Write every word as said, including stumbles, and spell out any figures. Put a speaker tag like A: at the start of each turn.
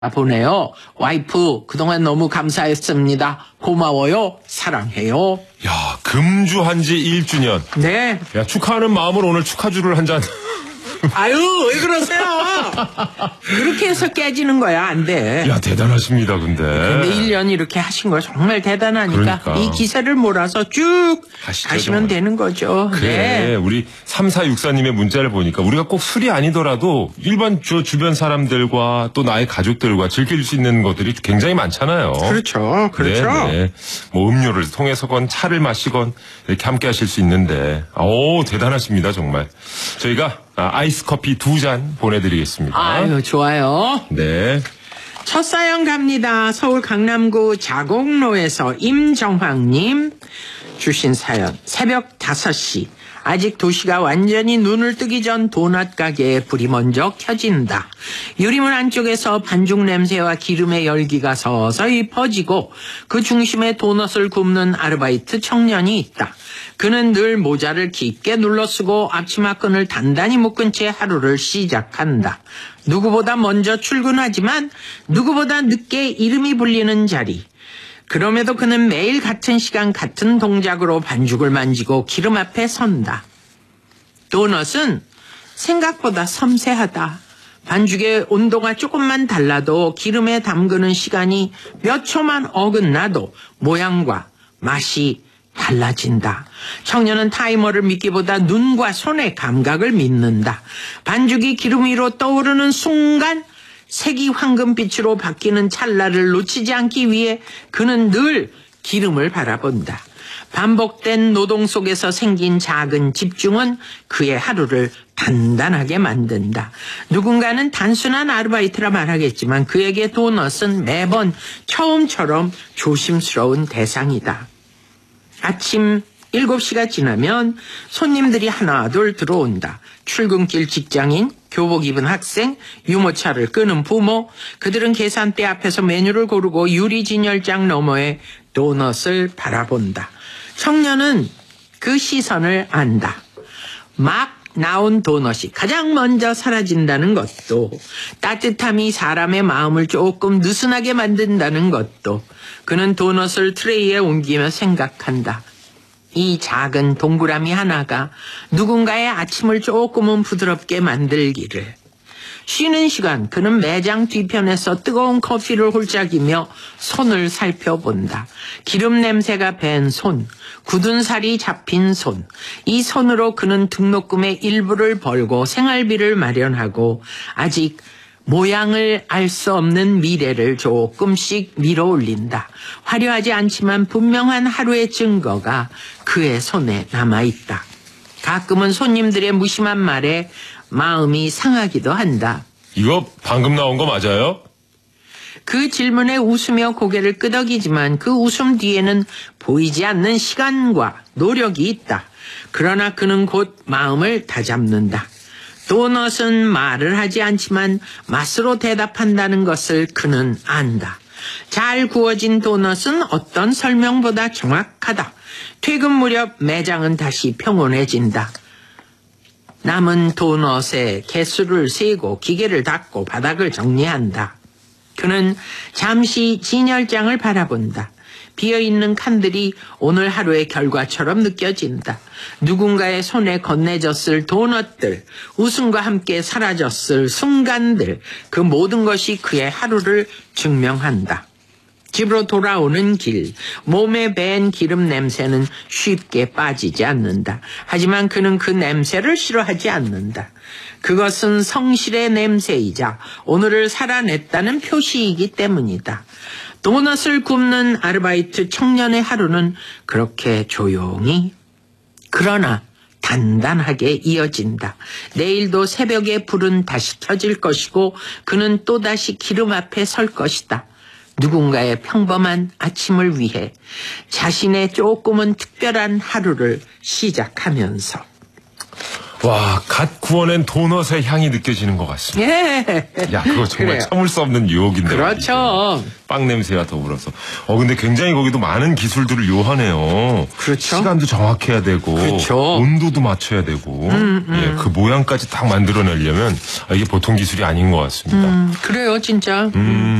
A: 보내요. 와이프 그동안 너무 감사했습니다. 고마워요. 사랑해요.
B: 야, 금주한 지 일 주년.
A: 네.
B: 야, 축하하는 마음으로 오늘 축하주를 한 잔.
A: 아유, 왜 그러세요? 그렇게 해서 깨지는 거야. 안 돼.
B: 야, 대단하십니다, 근데.
A: 근데 일 년 이렇게 하신 거 정말 대단하니까
B: 그러니까.
A: 이 기세를 몰아서 쭉
B: 하시죠,
A: 가시면
B: 정말.
A: 되는 거죠.
B: 그래,
A: 네.
B: 우리 삼사육사님의 문자를 보니까 우리가 꼭 술이 아니더라도 일반 주, 주변 사람들과 또 나의 가족들과 즐길 수 있는 것들이 굉장히 많잖아요.
A: 그렇죠. 그렇죠.
B: 네, 네. 뭐 음료를 통해서건 차를 마시건 이렇게 함께 하실 수 있는데, 오, 대단하십니다, 정말. 저희가 아이스 커피 두 잔 보내드리겠습니다.
A: 아유, 좋아요.
B: 네.
A: 첫 사연 갑니다. 서울 강남구 자곡로에서 임정황님 주신 사연. 새벽 다섯 시. 아직 도시가 완전히 눈을 뜨기 전 도넛 가게에 불이 먼저 켜진다. 유리문 안쪽에서 반죽 냄새와 기름의 열기가 서서히 퍼지고 그 중심에 도넛을 굽는 아르바이트 청년이 있다. 그는 늘 모자를 깊게 눌러쓰고 앞치마끈을 단단히 묶은 채 하루를 시작한다. 누구보다 먼저 출근하지만 누구보다 늦게 이름이 불리는 자리. 그럼에도 그는 매일 같은 시간 같은 동작으로 반죽을 만지고 기름 앞에 선다. 도넛은 생각보다 섬세하다. 반죽의 온도가 조금만 달라도 기름에 담그는 시간이 몇 초만 어긋나도 모양과 맛이 달라진다. 청년은 타이머를 믿기보다 눈과 손의 감각을 믿는다. 반죽이 기름 위로 떠오르는 순간 색이 황금빛으로 바뀌는 찰나를 놓치지 않기 위해 그는 늘 기름을 바라본다. 반복된 노동 속에서 생긴 작은 집중은 그의 하루를 단단하게 만든다. 누군가는 단순한 아르바이트라 말하겠지만 그에게 도넛은 매번 처음처럼 조심스러운 대상이다. 아침 일곱 시가 지나면 손님들이 하나둘 들어온다. 출근길 직장인, 교복 입은 학생, 유모차를 끄는 부모, 그들은 계산대 앞에서 메뉴를 고르고 유리 진열장 너머에 도넛을 바라본다. 청년은 그 시선을 안다. 막 나온 도넛이 가장 먼저 사라진다는 것도, 따뜻함이 사람의 마음을 조금 느슨하게 만든다는 것도 그는 도넛을 트레이에 옮기며 생각한다. 이 작은 동그라미 하나가 누군가의 아침을 조금은 부드럽게 만들기를. 쉬는 시간 그는 매장 뒤편에서 뜨거운 커피를 홀짝이며 손을 살펴본다. 기름 냄새가 밴 손, 굳은 살이 잡힌 손. 이 손으로 그는 등록금의 일부를 벌고 생활비를 마련하고 아직 모양을 알 수 없는 미래를 조금씩 밀어 올린다. 화려하지 않지만 분명한 하루의 증거가 그의 손에 남아있다. 가끔은 손님들의 무심한 말에 마음이 상하기도 한다.
B: 이거 방금 나온 거 맞아요?
A: 그 질문에 웃으며 고개를 끄덕이지만 그 웃음 뒤에는 보이지 않는 시간과 노력이 있다. 그러나 그는 곧 마음을 다잡는다. 도넛은 말을 하지 않지만 맛으로 대답한다는 것을 그는 안다. 잘 구워진 도넛은 어떤 설명보다 정확하다. 퇴근 무렵 매장은 다시 평온해진다. 남은 도넛의 개수를 세고 기계를 닫고 바닥을 정리한다. 그는 잠시 진열장을 바라본다. 비어있는 칸들이 오늘 하루의 결과처럼 느껴진다. 누군가의 손에 건네졌을 도넛들, 웃음과 함께 사라졌을 순간들, 그 모든 것이 그의 하루를 증명한다. 집으로 돌아오는 길, 몸에 밴 기름 냄새는 쉽게 빠지지 않는다. 하지만 그는 그 냄새를 싫어하지 않는다. 그것은 성실의 냄새이자 오늘을 살아냈다는 표시이기 때문이다. 도넛을 굽는 아르바이트 청년의 하루는 그렇게 조용히 그러나 단단하게 이어진다. 내일도 새벽에 불은 다시 켜질 것이고 그는 또다시 기름 앞에 설 것이다. 누군가의 평범한 아침을 위해 자신의 조금은 특별한 하루를 시작하면서.
B: 와, 갓 구워낸 도넛의 향이 느껴지는 것 같습니다.
A: 예.
B: 야, 그거 정말
A: 그래요.
B: 참을 수 없는 유혹인데.
A: 그렇죠.
B: 빵 냄새와 더불어서. 어, 근데 굉장히 거기도 많은 기술들을 요하네요.
A: 그렇죠.
B: 시간도 정확해야 되고.
A: 그렇죠.
B: 온도도 맞춰야 되고.
A: 음, 음.
B: 예, 그 모양까지 딱 만들어내려면 아, 이게 보통 기술이 아닌 것 같습니다.
A: 음, 그래요, 진짜.
B: 음.